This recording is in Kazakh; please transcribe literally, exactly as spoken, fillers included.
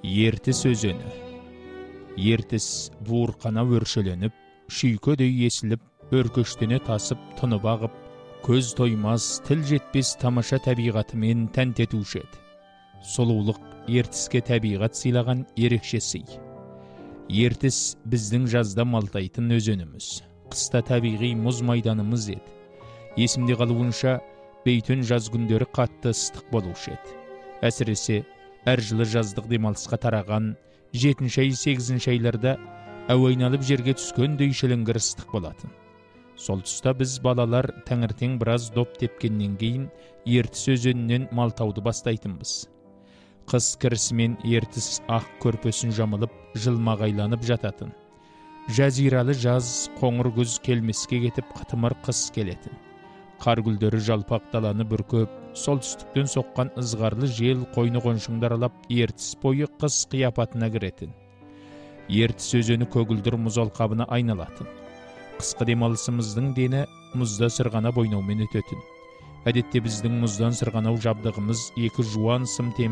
Ертіс өзені. Ертіс буырқана өршеленіп, шүйкөдей есіліп, өркөштене тасып, тынып ағып, көз тоймас, тіл жетпес тамаша табиғатымен тәнті етуші еді. Сұлулық ертіске табиғат сыйлаған ерекше сый. Ертіс біздің жазда малтайтын өзеніміз, қыста табиғи мұз майданымыз еді. Есімде қалуынша, бейтін жаз күндері қатты ыстық болушы еді. Әсіресе, әр жылы жаздық демалысқа тараған жетінші ай, сегізінші айларда әу айналып жерге түскендей шіліңгір ыстық болатын. Сол тұста біз балалар таңертең біраз доп тепкеннен кейін Ертіс өзенінен малтауды бастайтынбыз. Қыс кірісімен Ертіс ақ көрпесін жамылып, жылмағайланып жататын. Жазиралы жаз, қоңыр күз келмеске кетіп, қытымыр қыс келетін. Қар гүлдері жалпақ даланы бүркеп, солтүстіктен соққан ызғарлы жел қойны қоншыңдар алап, Ертіс бойы қыс қияпатына кіретін. Ертіс өзені көгілдір мұз алқабына айналатын. Қысқы демалысымыздың дені мұзда сырғанап ойнаумен өтетін. Әдетте біздің мұздан сырғанау жабдығымыз екі жуан сым темір